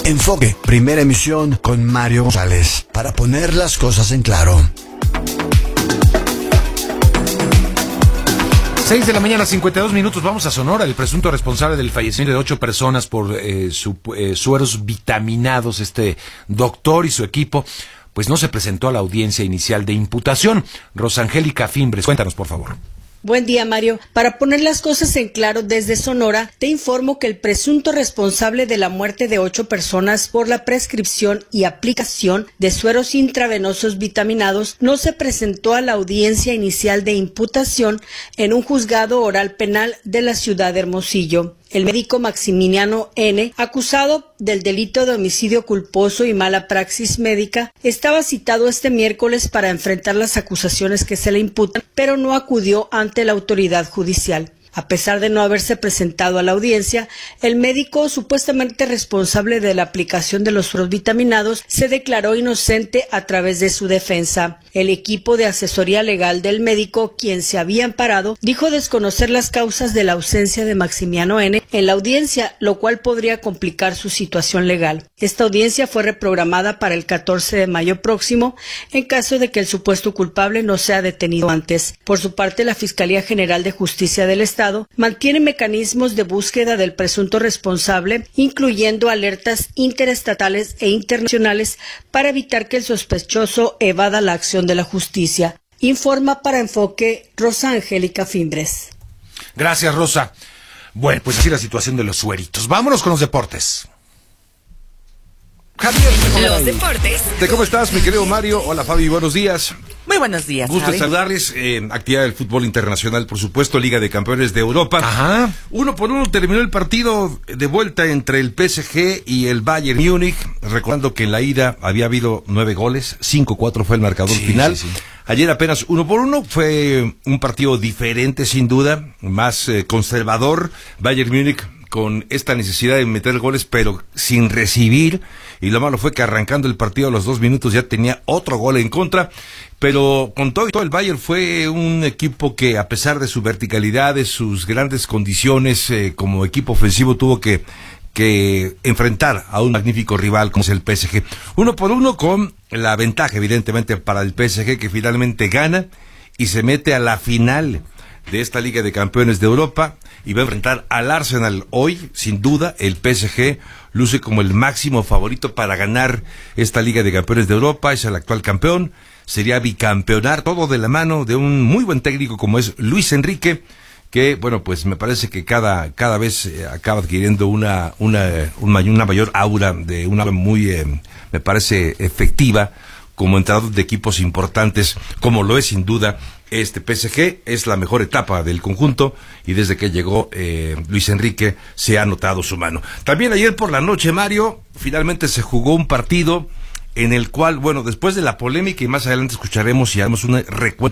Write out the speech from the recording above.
Enfoque, primera emisión con Mario González, para poner las cosas en claro. 6:52 a.m. Vamos a Sonora. El presunto responsable del fallecimiento de 8 personas por sueros vitaminados, este doctor y su equipo, pues no se presentó a la audiencia inicial de imputación. Rosangélica Fimbres, cuéntanos, por favor. Buen día, Mario. Para poner las cosas en claro desde Sonora, te informo que el presunto responsable de la muerte de 8 personas por la prescripción y aplicación de sueros intravenosos vitaminados no se presentó a la audiencia inicial de imputación en un juzgado oral penal de la ciudad de Hermosillo. El médico Maximiliano N., acusado del delito de homicidio culposo y mala praxis médica, estaba citado este miércoles para enfrentar las acusaciones que se le imputan, pero no acudió ante la autoridad judicial. A pesar de no haberse presentado a la audiencia, el médico supuestamente responsable de la aplicación de los sueros vitaminados se declaró inocente a través de su defensa. El equipo de asesoría legal del médico, quien se había amparado, dijo desconocer las causas de la ausencia de Maximiliano N. en la audiencia, lo cual podría complicar su situación legal. Esta audiencia fue reprogramada para el 14 de mayo próximo, en caso de que el supuesto culpable no sea detenido antes. Por su parte, la Fiscalía General de Justicia del Estado mantiene mecanismos de búsqueda del presunto responsable, incluyendo alertas interestatales e internacionales para evitar que el sospechoso evada la acción de la justicia. Informa para Enfoque Rosangélica Fimbres. Gracias, Rosa. Bueno, pues así la situación de los sueritos. Vámonos con los deportes. Javier, los deportes. ¿Cómo estás, mi querido Mario? Hola, Fabi, buenos días. Muy buenos días, Gusto Javi. saludarles. Actividad del fútbol internacional, por supuesto, Liga de Campeones de Europa. Ajá. 1-1 terminó el partido de vuelta entre el PSG y el Bayern Múnich. Recordando que en la ida había habido 9 goles, 5-4 fue el marcador final. Sí. Ayer apenas 1-1, fue un partido diferente, sin duda, más conservador. Bayern Múnich con esta necesidad de meter goles, pero sin recibir. Y lo malo fue que arrancando el partido a los 2 minutos ya tenía otro gol en contra. Pero con todo y todo, el Bayern fue un equipo que, a pesar de su verticalidad, de sus grandes condiciones como equipo ofensivo, tuvo que enfrentar a un magnífico rival como es el PSG. 1-1 con la ventaja, evidentemente, para el PSG, que finalmente gana y se mete a la final de esta Liga de Campeones de Europa y va a enfrentar al Arsenal hoy. Sin duda, el PSG luce como el máximo favorito para ganar esta Liga de Campeones de Europa. Es el actual campeón, sería bicampeonar, todo de la mano de un muy buen técnico como es Luis Enrique, que, bueno, pues me parece que cada vez acaba adquiriendo una mayor aura, de una muy, me parece, efectiva como entrenador de equipos importantes, como lo es sin duda este PSG. Es la mejor etapa del conjunto y desde que llegó Luis Enrique se ha notado su mano. También ayer por la noche, Mario, finalmente se jugó un partido en el cual, bueno, después de la polémica, y más adelante escucharemos y haremos un recuento